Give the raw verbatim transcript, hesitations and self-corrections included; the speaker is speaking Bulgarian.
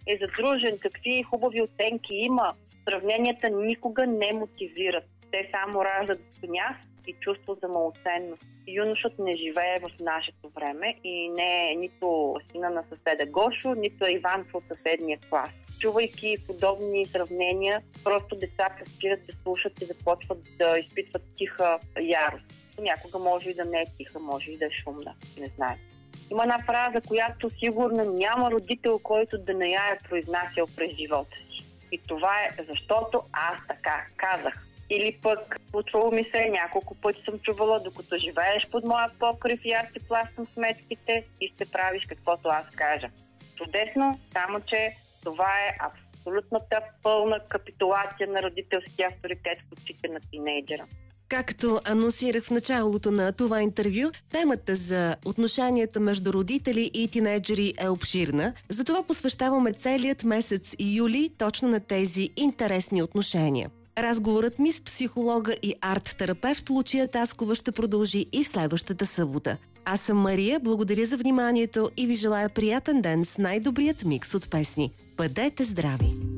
е задружен, какви хубави оценки има. Сравненията никога не мотивират. Те само раждат гняв и чувство за малоценност. Юношът не живее в нашето време и не е нито сина на съседа Гошо, нито е Иванко от съседния клас. Чувайки подобни сравнения, просто децата спират да слушат и започват да изпитват тиха ярост. Понякога може и да не е тиха, може и да е шумна, не знае. Има една фраза, която сигурно няма родител, който да не я е произнасял през живота си. И това е защото аз така казах. Или пък случвало ми се, няколко пъти съм чувала, докато живееш под моя покрив и аз ти плащам сметките и ще правиш каквото аз кажа. Чудесно, само че това е абсолютната пълна капитулация на родителския авторитет в очите на тинейджера. Както анонсирах в началото на това интервю, темата за отношенията между родители и тинейджери е обширна. Затова посвещаваме целият месец юли точно на тези интересни отношения. Разговорът ми с психолога и арт-терапевт Лучия Таскова ще продължи и в следващата събота. Аз съм Мария, благодаря за вниманието и ви желая приятен ден с най-добрият микс от песни. Бъдете здрави!